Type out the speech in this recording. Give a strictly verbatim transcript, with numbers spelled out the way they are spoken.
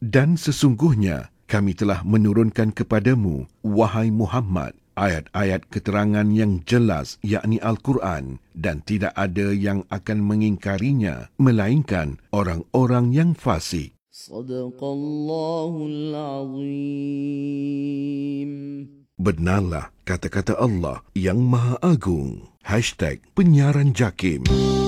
Dan sesungguhnya kami telah menurunkan kepadamu, wahai Muhammad, ayat-ayat keterangan yang jelas, yakni Al-Quran, dan tidak ada yang akan mengingkarinya, melainkan orang-orang yang fasik. Sadaqallahul Azim. Benarlah kata-kata Allah yang Maha Agung. Hashtag Penyiaran Jakim.